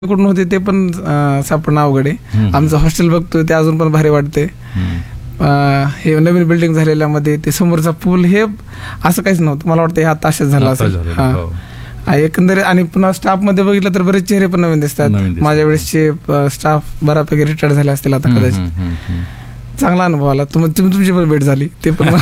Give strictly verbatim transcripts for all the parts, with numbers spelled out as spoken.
कुठून होते ते पण अं, सापडणं अवघड आहे. आमचं हॉस्टेल बघतोय ते अजून पण भारी वाटते. हे नवीन बिल्डिंग झालेल्यामध्ये ते समोरचा पूल हे असं काहीच नव्हतं. मला वाटतं हे आता असेच झालं असेल. हा एकंदरीत आणि पुन्हा स्टाफ मध्ये बघितलं तर बरेच चेहरे पण नवीन दिसतात. माझ्या वेळेसचे स्टाफ बऱ्यापैकी रिटायर्ड झाले असतील आता कदाचित. चांगला अनुभव आला. तुम तुमची पण भेट झाली ते पण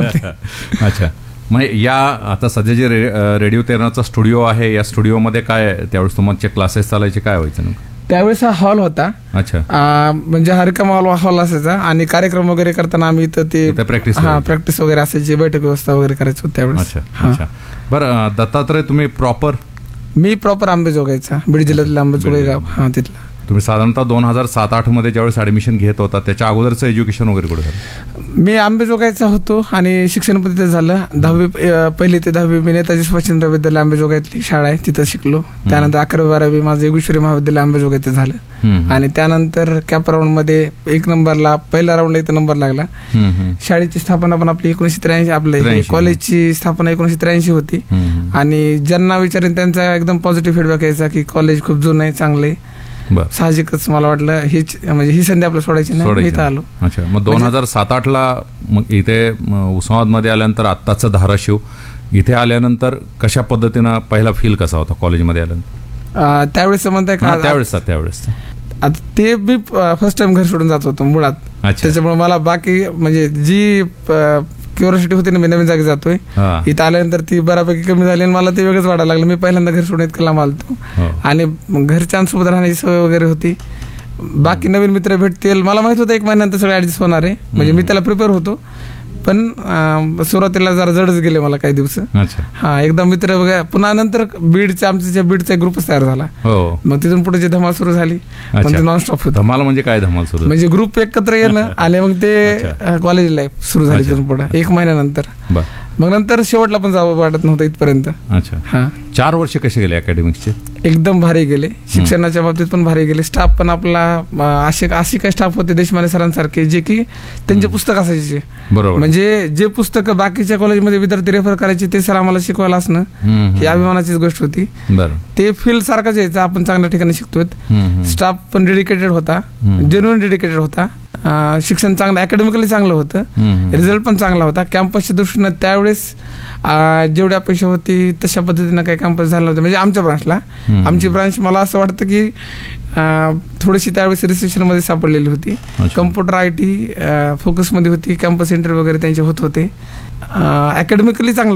अच्छा. मग या आता सध्या जे रे, रेडिओ तेरणाचा स्टुडिओ आहे या स्टुडिओमध्ये काय त्यावेळेस तुमचे क्लासेस चालायचे काय व्हायचं ना? त्यावेळेस हा हॉल होता. अच्छा. म्हणजे हा रिकामा हॉल हॉल असायचा आणि कार्यक्रम वगैरे करताना आम्ही इथं ते प्रॅक्टिस हा प्रॅक्टिस वगैरे असायची, बैठक व्यवस्था वगैरे करायची होती त्यावेळेस. अच्छा अच्छा. बरं दत्तात्रय तुम्ही प्रॉपर? मी प्रॉपर आंबेजोगाईचा, बीड जिल्ह्यातला आंबेजोगाई गाव हा तिथला. तुम्ही साधारणतः दोन हजार सात आठ मध्ये ज्यावेळेस ऍडमिशन घेत होता त्याच्या अगोदरचं एज्युकेशन वगैरे कुठे झालं? मी आंबेजोगाईचा होतो आणि शिक्षण पण तिथे झालं. दहावी पहिली ते दहावी मी नेताजी सुभाषचंद्र विद्यालय आंबेजोगाईतली शाळा आहे तिथं शिकलो. त्यानंतर अकरावी बारावी माझं योगेश्वरी महाविद्यालय आंबेजोगाईत झालं आणि त्यानंतर कॅप राऊंड मध्ये एक नंबरला पहिला राऊंडला इथं नंबर लागला. शाळेची स्थापना पण आपली एकोणीशे त्र्याऐंशी आपल्या कॉलेजची स्थापना एकोणीशे त्र्याऐंशी होती आणि ज्यांना विचारेन त्यांचा एकदम पॉझिटिव्ह फीडबॅक यायचा की कॉलेज खूप जुनं आहे, चांगले. साहजिकच मला वाटलं हीच म्हणजे ही संधी आपल्याला सोडायची नाही, इथं आलो. अच्छा. मग दोन हजार सात आठ ला मग इथे उस्मानाबाद मध्ये आल्यानंतर आत्ताचं धाराशिव इथे आल्यानंतर कशा पद्धतीनं पहिला फील कसा होता कॉलेजमध्ये आल्यानंतर? त्यावेळेस म्हणताय का? त्यावेळेस त्यावेळेस आता ते मी फर्स्ट टाइम घर सोडून जात होतो मुळात. त्याच्यामुळे मला बाकी म्हणजे जी क्युरिओसिटी होती ना, मी नवीन जागी जातोय, इथं आल्यानंतर ती बऱ्यापैकी कमी झाली आणि मला ते वेगळंच वाटायला लागलं. मी पहिल्यांदा घर सोडून इतकं लांब आलतो आणि घरच्यांसोबत राहण्याची सवय वगैरे होती. बाकी नवीन मित्र भेटतील मला माहित होतं एक महिन्यानंतर सगळं ऍडजस्ट होणार आहे, म्हणजे मी त्याला प्रिपेअर होतो. पण सुरुवातीला जरा जडच गेले मला काही दिवस. हा एकदम मित्र वगैरे पुन्हा नंतर बीडच्या आमच्या बीडचा ग्रुपच तयार झाला. मग तिथून पुढे जी धमाल सुरू झाली म्हणजे नॉनस्टॉप होती. धमाल म्हणजे काय धमाल सुरू? म्हणजे ग्रुप एकत्र येणं आणि मग ते कॉलेज लाईफ सुरू झाली तिथून पुढे एक महिन्यानंतर. मग नंतर शेवटला पण जावं वाटत नव्हतं इथपर्यंत. अच्छा. हा चार वर्ष कसे गेले अकॅडमिक्सचे? एकदम भारी गेले. शिक्षणाच्या बाबतीत पण भारी गेले. स्टाफ पण आपला असे असे काही स्टाफ होते देशमाने सरांसारखे जे की त्यांचे पुस्तक असायचे. बरोबर. म्हणजे जे पुस्तक बाकीच्या कॉलेजमध्ये विद्यार्थी रेफर करायचे ते सर आम्हाला शिकवायला असणं ही अभिमानाचीच गोष्ट होती. ते फील्ड सारखंच यायचं, आपण चांगल्या ठिकाणी शिकतोय. स्टाफ पण डेडिकेटेड होता, जेन्युइन डेडिकेटेड होता. शिक्षण चांगलं अकॅडमिकली चांगलं होतं, रिझल्ट पण चांगला होता. कॅम्पसच्या दृष्टीनं त्यावेळेस जेवढी अपेक्षा होती तशा पद्धतीनं काही कॅम्पस झालं नव्हतं. म्हणजे आमच्या ब्रांचला आमची ब्रांच मला असं वाटतं की थोडीशी त्यावेळेस रिसेप्शन मध्ये सापडलेली होती. कम्प्युटर आय टी फोकस मध्ये होती. कॅम्पस इंटरव्ह्यू वगैरे त्यांचे होत होते. अकॅडमिकली चांगला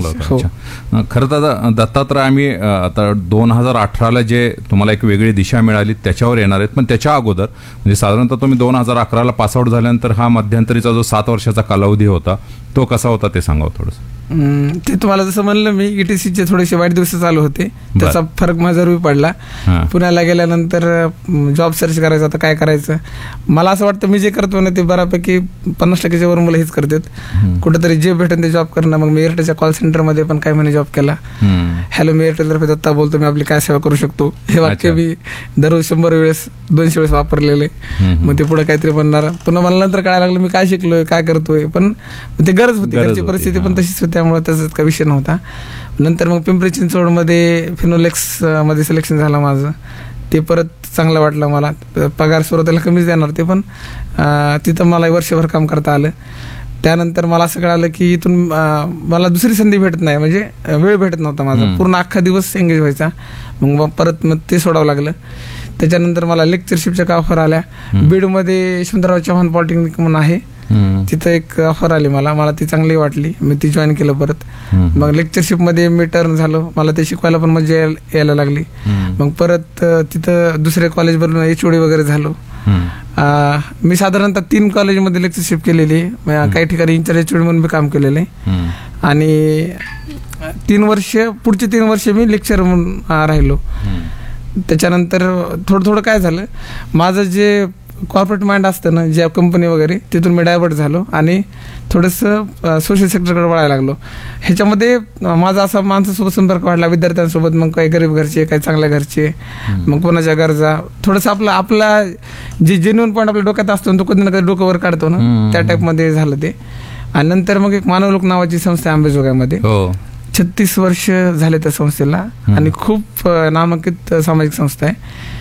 होता. खरं तर दत्तात्रय आम्ही आता दोन हजार अठराला जे तुम्हाला एक वेगळी दिशा मिळाली त्याच्यावर येणार आहेत. पण त्याच्या अगोदर म्हणजे साधारणतः तुम्ही दोन हजार अकराला पासआउट झाल्यानंतर हा मध्यंतरीचा जो सात वर्षाचा कालावधी होता तो कसा होता ते सांगावं थोडंसं. ते तुम्हाला जसं म्हणलं मी ईटीसीचे थोडेसे वाईट दिवस चालू होते, त्याचा फरक माझ्यावर पडला. पुण्याला गेल्यानंतर जॉब सर्च करायचा, आता काय करायचं. मला असं वाटतं मी जे करतो ना ते बऱ्यापैकी पन्नास टक्क्याच्या वर मुलं हेच करतात. कुठेतरी जे भेटेल ते जॉब करणं. मग मी एअरटेलच्या कॉल सेंटरमध्ये पण काही महिने जॉब केला. हॅलो मी एअरटेल दत्ता बोलतो, मी आपली काय सेवा करू शकतो हे वाक्य मी दररोज शंभर वेळेस दोनशे वेळेस वापरलेले. मग ते पुढे काहीतरी बनणार. पुन्हा मला नंतर कळायला लागलं मी काय शिकलोय काय करतोय. पण ते गरज होती, घरची परिस्थिती पण तशीच होती, त्यामुळे त्याचा काही विषय नव्हता. नंतर मग पिंपरी चिंचवडमध्ये फिनोलेक्स मध्ये सिलेक्शन झालं माझं. ते परत चांगलं वाटलं मला. पगार सुरुवातीला कमीच देणार ते, पण तिथं मला वर्षभर काम करता आलं. त्यानंतर मला असं कळालं की इथून मला दुसरी संधी भेटत नाही, म्हणजे वेळ भेटत नव्हता माझा. पूर्ण अख्खा दिवस एंगेज व्हायचा. मग परत मग ते सोडावं लागलं. त्याच्यानंतर मला लेक्चरशिपच्या का ऑफर आल्या. बीडमध्ये यशवंतराव चव्हाण पॉलिटेक्निक म्हणून आहे, तिथं एक ऑफर आली मला. मला ती चांगली वाटली, मी ती जॉईन केलं परत. मग लेक्चरशिप मध्ये मी टर्न झालो, मला ते शिकवायला पण मजा यायला लागली. मग परत तिथं दुसऱ्या कॉलेज बरोबर एचओडी वगैरे झालो. मी साधारणतः तीन कॉलेजमध्ये लेक्चरशिप केलेली, काही ठिकाणी इंचार्ज एचओडी म्हणून मी काम केलेलं आहे. आणि तीन वर्ष पुढचे तीन वर्ष मी लेक्चर म्हणून राहिलो. त्याच्यानंतर थोडं थोडं काय झालं, माझं जे कॉर्पोरेट माइंड असतं ना ज्या कंपनी वगैरे, तिथून मी डायव्हर्ट झालो आणि थोडंसं सोशल सेक्टरकडे वळायला लागलो. ह्याच्यामध्ये माझा असा माणसासोबत संपर्क वाढला, विद्यार्थ्यांसोबत. मग काही गरीब घरचे, काही चांगल्या घरचे, मग कोणाच्या गरजा, थोडंसं आपलं आपला जे जेन्युइन पॉईंट आपल्या डोक्यात असतो तो कधी ना कधी डोकं वर काढतो ना, त्या टाईपमध्ये झालं ते. आणि नंतर मग एक मानवलोक नावाची संस्था आहे आंबेजोगाईमध्ये. छत्तीस वर्ष झाले त्या संस्थेला आणि खूप अ, नामांकित सामाजिक संस्था आहे.